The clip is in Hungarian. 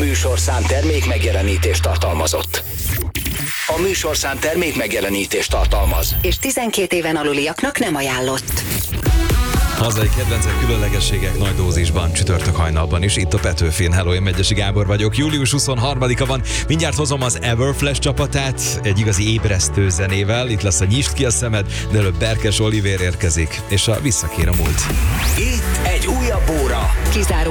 műsorszám termék megjelenítést tartalmazott. A műsorszám termék megjelenítést tartalmaz. És 12 éven aluliaknak nem ajánlott. Hazai kedvencek, különlegességek nagy dózisban, csütörtök hajnalban is. Itt a Petőfin. Hello, én Megyesi Gábor vagyok. Július 23-a van. Mindjárt hozom az Everflash csapatát egy igazi ébresztő zenével. Itt lesz a Nyisd ki a szemed, de előbb Berkes Olivér érkezik, és a Visszakér a múlt. Itt egy újabb óra. Kizáró